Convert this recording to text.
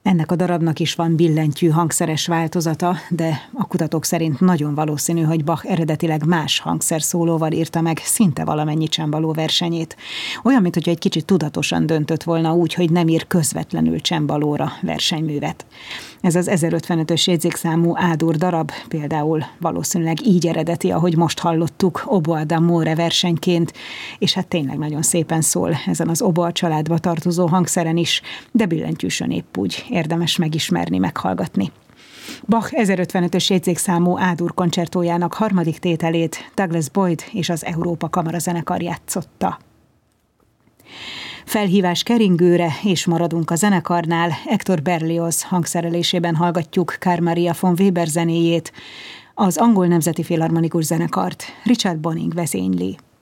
Ennek a darabnak is van billentyű hangszeres változata, de a kutatók szerint nagyon valószínű, hogy Bach eredetileg más hangszerszólóval írta meg szinte valamennyi csembaló versenyét. Olyan, mintha egy kicsit tudatosan döntött volna úgy, hogy nem ír közvetlenül csembalóra versenyművet. Ez az 1055-ös jegyzékszámú A-dur darab például valószínűleg így eredeti, ahogy most hallottuk, Oboe d'amore versenyként, és hát tényleg nagyon szépen szól ezen az oboe családba tartozó hangszeren is, de billentyűsön épp úgy érdemes megismerni, meghallgatni. Bach 1055-ös jegyzékszámú A-dur koncertójának harmadik tételét Douglas Boyd és az Európa Kamarazenekar játszotta. Felhívás keringőre, és maradunk a zenekarnál, Hector Berlioz hangszerelésében hallgatjuk Carl Maria von Weber zenéjét, az Angol Nemzeti Filharmonikus Zenekart Richard Bonning vezényli.